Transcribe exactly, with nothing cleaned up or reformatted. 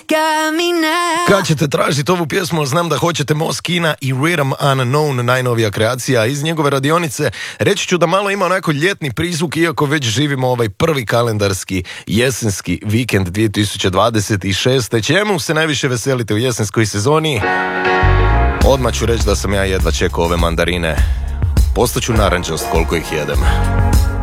Kad ćete tražiti ovu pjesmu, znam da hoćete Moskina i Rhythm Unknown, najnovija kreacija iz njegove radionice. Reći ću da malo ima onako ljetni prizvuk, iako već živimo ovaj prvi kalendarski jesenski vikend dvije tisuće dvadeset šeste. Čemu se najviše veselite u jesenskoj sezoni? Odmah ću reći da sam ja jedva čekao ove mandarine. Postaću narančast koliko ih jedem.